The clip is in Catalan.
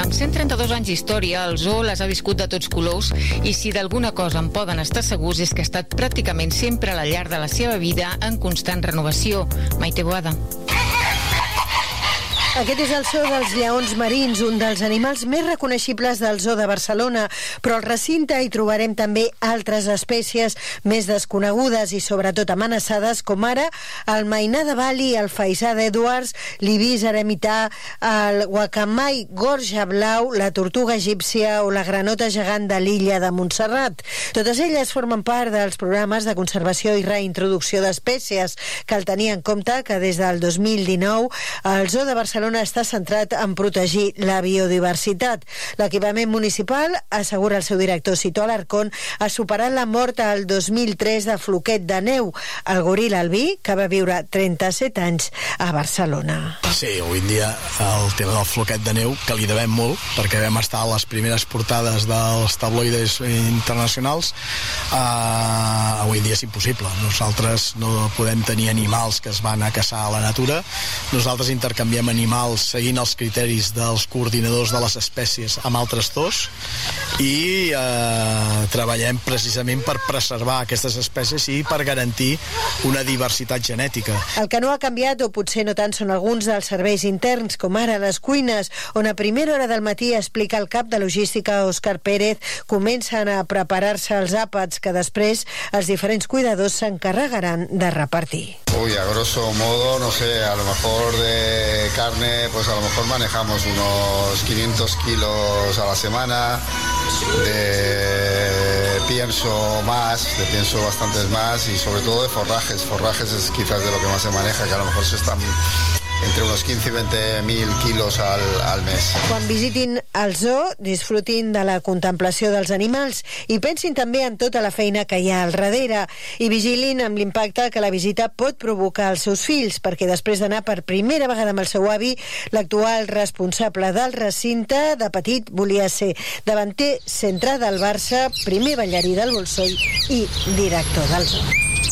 Amb 132 anys d'història, el zoo les ha viscut de tots colors i si d'alguna cosa en poden estar segurs és que ha estat pràcticament sempre al llarg de la seva vida en constant renovació. Maite Boada. Aquest és el zoo dels lleons marins, un dels animals més reconeixibles del zoo de Barcelona, però al recinte hi trobarem també altres espècies més desconegudes i sobretot amenaçades, com ara el mainà de Bali, el faisà d'Edwards, l'ibis eremità, el guacamai gorja blau, la tortuga egípcia o la granota gegant de l'illa de Montserrat. Totes elles formen part dels programes de conservació i reintroducció d'espècies. Cal tenir en compte que des del 2019 el zoo de Barcelona està centrat en protegir la biodiversitat. L'equipament municipal, assegura el seu director Cito Alarcón, ha superat la mort al 2003 de Floquet de Neu, el goril albí que va viure 37 anys a Barcelona. Sí, avui en dia el tema del Floquet de Neu, que li devem molt, perquè vam estar a les primeres portades dels tabloides internacionals, avui en dia és impossible. Nosaltres no podem tenir animals que es van a caçar a la natura. Nosaltres intercanviem animals seguint els criteris dels coordinadors de les espècies amb altres zoos i treballem precisament per preservar aquestes espècies i per garantir una diversitat genètica. El que no ha canviat, o potser no tant, són alguns dels serveis interns, com ara les cuines, on a primera hora del matí, explica el cap de logística Òscar Pérez, comencen a preparar-se els àpats que després els diferents cuidadors s'encarregaran de repartir. Uy, a grosso modo, no sé, a lo mejor de carne, pues a lo mejor manejamos unos 500 kilos a la semana, de pienso bastantes más y sobre todo de forrajes. Forrajes es quizás de lo que más se maneja, que a lo mejor se están entre unos 15 y 20 mil kilos al mes. Quan visitin el zoo, disfrutin de la contemplació dels animals i pensin també en tota la feina que hi ha al darrere i vigilin amb l'impacte que la visita pot provocar als seus fills, perquè després d'anar per primera vegada amb el seu avi, l'actual responsable del recinte, de petit volia ser davanter centre del Barça, primer ballarí del Bolsoll i director del zoo.